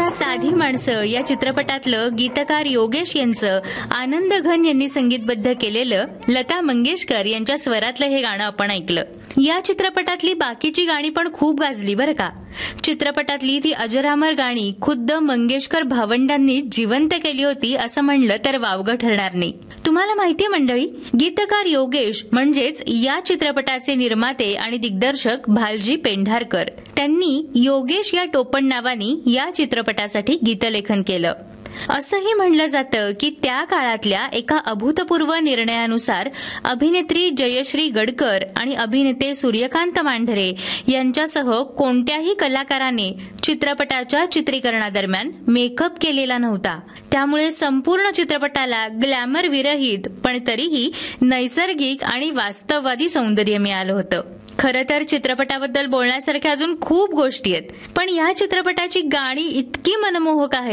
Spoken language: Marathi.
साधी माणसं या चित्रपटातलं गीतकार योगेश यांचं आनंद घन यांनी संगीतबद्ध केलेलं लता मंगेशकर यांच्या स्वरातलं हे गाणं आपण ऐकलं. या चित्रपटातली बाकीची गाणी पण खूप गाजली बरं का. चित्रपटातली ती अजरामर गाणी खुद्द मंगेशकर भावंडांनी जिवंत केली होती असं म्हणलं तर वावगं ठरणार नाही. तुम्हाला माहितीये मंडळी, गीतकार योगेश म्हणजेच या चित्रपटाचे निर्माते आणि दिग्दर्शक भालजी पेंढारकर. त्यांनी योगेश या टोपण नावाने या चित्रपटासाठी गीतलेखन केलं. असंही म्हणलं जातं की त्या काळातल्या एका अभूतपूर्व निर्णयानुसार अभिनेत्री जयश्री गडकर आणि अभिनेते सूर्यकांत मांढरे यांच्यासह कोणत्याही कलाकाराने चित्रपटाच्या चित्रीकरणादरम्यान मेकअप केलेला नव्हता. त्यामुळे संपूर्ण चित्रपटाला ग्लॅमर विरहित पण तरीही नैसर्गिक आणि वास्तववादी सौंदर्य मिळालं होतं. खरं तर चित्रपटाबद्दल बोलण्यासारख्या अजून खूप गोष्टी आहेत, पण या चित्रपटाची गाणी इतकी मनमोहक आहेत